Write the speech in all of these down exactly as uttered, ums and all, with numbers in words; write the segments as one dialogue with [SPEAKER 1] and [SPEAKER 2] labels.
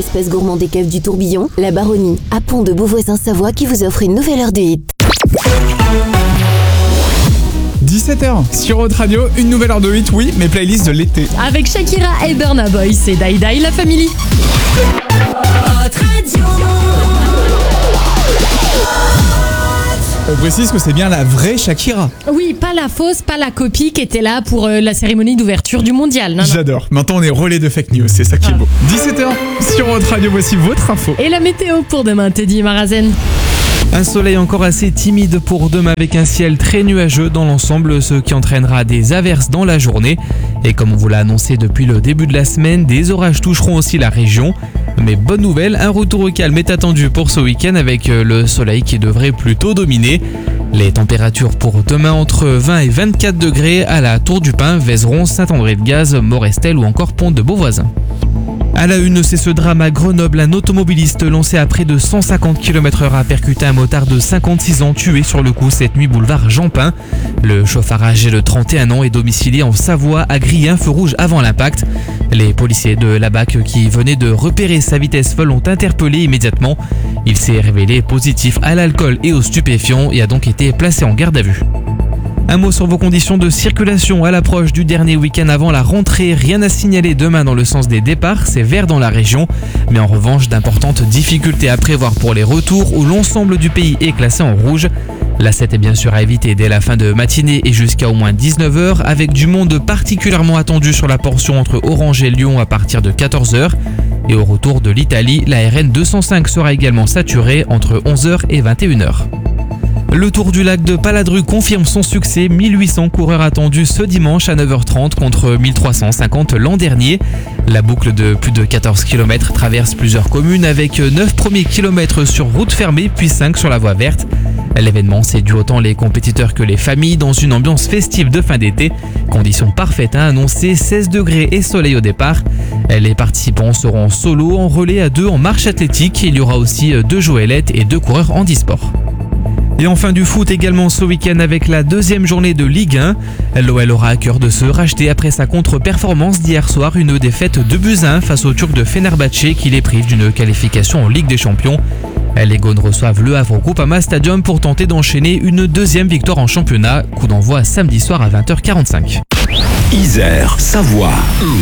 [SPEAKER 1] l'espace gourmand des caves du Tourbillon, la Baronnie, à Pont de Beauvoisin-Savoie qui vous offre une nouvelle heure de hit.
[SPEAKER 2] dix-sept heures sur Haute Radio, une nouvelle heure de hit, oui, mes playlists de l'été.
[SPEAKER 3] Avec Shakira et Burna Boy, c'est Die Die la famille.
[SPEAKER 1] Haute Radio.
[SPEAKER 2] On précise que c'est bien la vraie Shakira.
[SPEAKER 3] Oui, pas la fausse, pas la copie qui était là pour euh, la cérémonie d'ouverture du mondial. Non, non.
[SPEAKER 2] J'adore. Maintenant, on est relais de fake news, c'est ça qui est beau. dix-sept heures sur Haute Radio, voici votre info.
[SPEAKER 3] Et la météo pour demain, Teddy Marazen.
[SPEAKER 4] Un soleil encore assez timide pour demain avec un ciel très nuageux dans l'ensemble, ce qui entraînera des averses dans la journée. Et comme on vous l'a annoncé depuis le début de la semaine, des orages toucheront aussi la région. Mais bonne nouvelle, un retour au calme est attendu pour ce week-end avec le soleil qui devrait plutôt dominer. Les températures pour demain entre vingt et vingt-quatre degrés à la Tour du Pin, Vézeron, Saint-André-de-Gaz, Morestel ou encore Pont de Beauvoisin. À la une, c'est ce drame à Grenoble. Un automobiliste lancé à près de cent cinquante kilomètres heure a percuté un motard de cinquante-six ans tué sur le coup cette nuit boulevard Jean-Pin. Le chauffard âgé de trente et un ans est domicilié en Savoie, a grillé un feu rouge avant l'impact. Les policiers de la B A C qui venaient de repérer sa vitesse folle ont interpellé immédiatement. Il s'est révélé positif à l'alcool et aux stupéfiants et a donc été placé en garde à vue. Un mot sur vos conditions de circulation à l'approche du dernier week-end avant la rentrée. Rien à signaler demain dans le sens des départs, c'est vert dans la région. Mais en revanche, d'importantes difficultés à prévoir pour les retours où l'ensemble du pays est classé en rouge. La sept est bien sûr à éviter dès la fin de matinée et jusqu'à au moins dix-neuf heures, avec du monde particulièrement attendu sur la portion entre Orange et Lyon à partir de quatorze heures. Et au retour de l'Italie, la R N deux cent cinq sera également saturée entre onze heures et vingt et une heures. Le Tour du Lac de Paladru confirme son succès, mille huit cents coureurs attendus ce dimanche à neuf heures trente contre mille trois cent cinquante l'an dernier. La boucle de plus de quatorze kilomètres traverse plusieurs communes avec neuf premiers kilomètres sur route fermée puis cinq sur la voie verte. L'événement séduit autant les compétiteurs que les familles dans une ambiance festive de fin d'été. Conditions parfaites à annoncer, seize degrés et soleil au départ. Les participants seront en solo, en relais à deux, en marche athlétique. Il y aura aussi deux joëlettes et deux coureurs handisport. Et enfin du foot également ce week-end avec la deuxième journée de Ligue un. L'O L aura à cœur de se racheter après sa contre-performance d'hier soir, une défaite de buts à un face aux Turcs de Fenerbahçe qui les prive d'une qualification en Ligue des Champions. Les Gaunes reçoivent le Havre au Groupama Stadium pour tenter d'enchaîner une deuxième victoire en championnat. Coup d'envoi samedi soir à vingt heures quarante-cinq.
[SPEAKER 5] Isère, Savoie,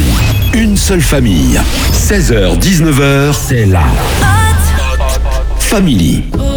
[SPEAKER 5] une seule famille. seize heures dix-neuf heures, c'est la Family.